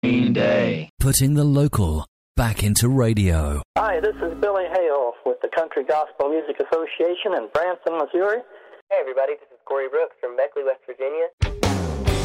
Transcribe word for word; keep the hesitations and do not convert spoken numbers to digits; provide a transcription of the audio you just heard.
Green Day. Putting the local back into radio. Hi, this is Billy Hale with the Country Gospel Music Association in Branson, Missouri. Hey everybody, this is Corey Brooks from Beckley, West Virginia.